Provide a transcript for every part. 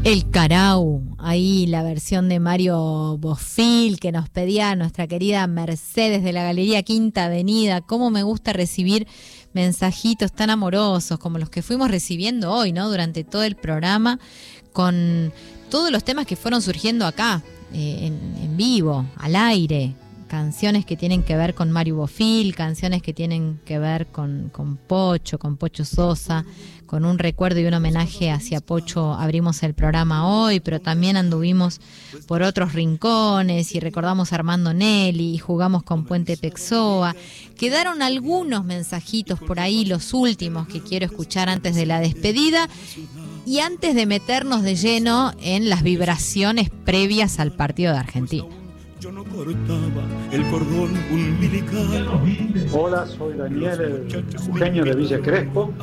El Carau, ahí la versión de Mario Bofill que nos pedía nuestra querida Mercedes de la Galería Quinta Avenida. Cómo me gusta recibir mensajitos tan amorosos como los que fuimos recibiendo hoy, ¿no? Durante todo el programa, con todos los temas que fueron surgiendo acá, en vivo, al aire. Canciones que tienen que ver con Mario Bofill, canciones que tienen que ver con Pocho Sosa, con un recuerdo y un homenaje hacia Pocho. Abrimos el programa hoy, pero también anduvimos por otros rincones y recordamos a Armando Nelly y jugamos con Puente Pexoa. Quedaron algunos mensajitos por ahí, los últimos que quiero escuchar antes de la despedida y antes de meternos de lleno en las vibraciones previas al partido de Argentina. Yo no cortaba el cordón umbilical. Hola, soy Daniel, el jujeño de Villa Crespo,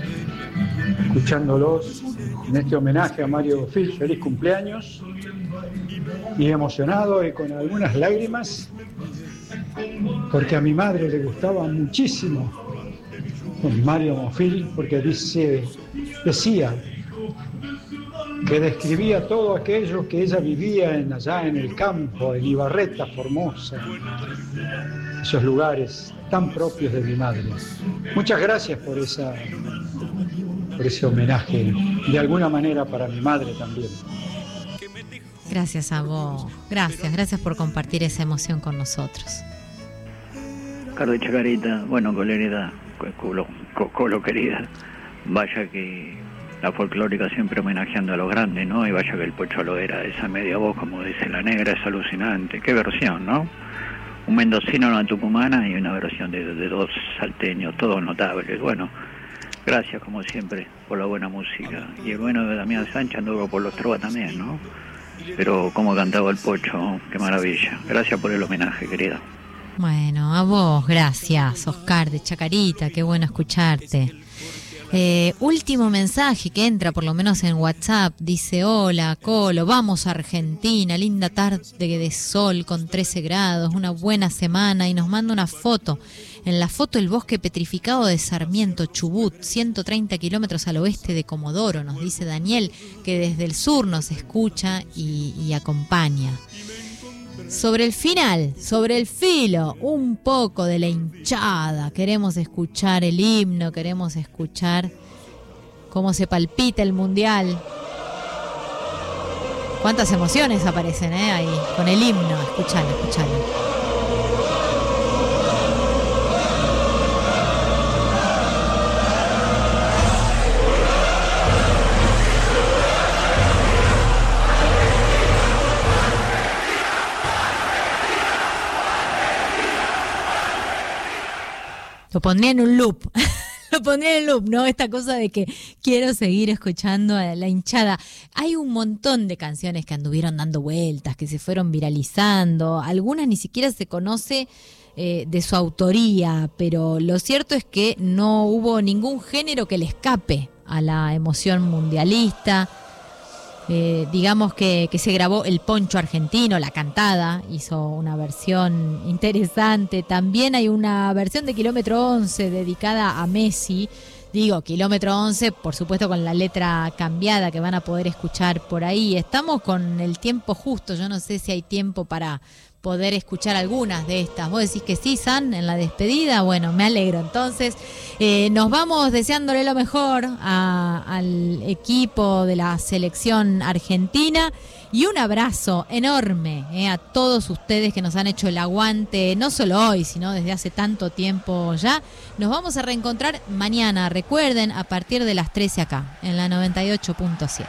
escuchándolos en este homenaje a Mario Bofill. Feliz cumpleaños, y emocionado y con algunas lágrimas, porque a mi madre le gustaba muchísimo Mario Bofill, porque decía que describía todo aquello que ella vivía allá en el campo, en Ibarreta, Formosa, esos lugares tan propios de mi madre. Muchas gracias por ese homenaje, de alguna manera para mi madre también. Gracias a vos, gracias por compartir esa emoción con nosotros. Carlos Chacarita, bueno, colerida, colo querida, vaya que la folclórica siempre homenajeando a los grandes, ¿no? Y vaya que el Pocho lo era, esa media voz, como dice la negra, es alucinante. Qué versión, ¿no? Un mendocino, una tucumana y una versión de dos salteños, todos notables. Bueno, gracias como siempre por la buena música. Y el bueno de Damián Sánchez anduvo por los trovas también, ¿no? Pero cómo cantaba el Pocho, qué maravilla. Gracias por el homenaje, querida. Bueno, a vos, gracias, Oscar de Chacarita, qué bueno escucharte. Último mensaje que entra por lo menos en WhatsApp, dice: hola Colo, vamos a Argentina, linda tarde de sol con 13 grados, una buena semana, y nos manda una foto. En la foto el bosque petrificado de Sarmiento, Chubut, 130 kilómetros al oeste de Comodoro, nos dice Daniel, que desde el sur nos escucha y acompaña. Sobre el final, sobre el filo, un poco de la hinchada. Queremos escuchar el himno, queremos escuchar cómo se palpita el mundial. Cuántas emociones aparecen ahí con el himno. Escuchalo. Lo pondría en un loop. ¿No? Esta cosa de que quiero seguir escuchando a la hinchada. Hay un montón de canciones que anduvieron dando vueltas, que se fueron viralizando. Algunas ni siquiera se conoce de su autoría, pero lo cierto es que no hubo ningún género que le escape a la emoción mundialista. Digamos que se grabó el Poncho argentino, La Cantada, hizo una versión interesante. También hay una versión de Kilómetro 11 dedicada a Messi. Digo, Kilómetro 11, por supuesto con la letra cambiada que van a poder escuchar por ahí. Estamos con el tiempo justo, yo no sé si hay tiempo para poder escuchar algunas de estas. ¿Vos decís que sí, San, en la despedida? Bueno, me alegro. Entonces, nos vamos deseándole lo mejor al equipo de la selección argentina y un abrazo enorme a todos ustedes que nos han hecho el aguante, no solo hoy, sino desde hace tanto tiempo ya. Nos vamos a reencontrar mañana, recuerden, a partir de las 13 acá, en la 98.7.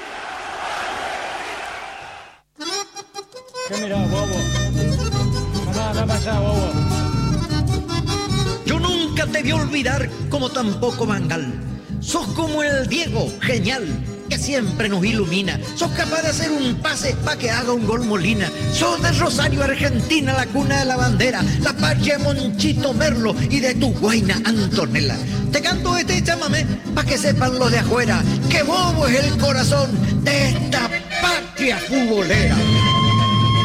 ¿Qué mirás, bobo? Anda para allá, bobo. Yo nunca te voy a olvidar, como tampoco Bangal. Sos como el Diego, genial, que siempre nos ilumina. Sos capaz de hacer un pase pa' que haga un gol Molina. Sos de Rosario, Argentina, la cuna de la bandera, la patria de Monchito Merlo y de tu guaina Antonella. Te canto este chamamé pa' que sepan los de afuera que bobo es el corazón de esta patria futbolera.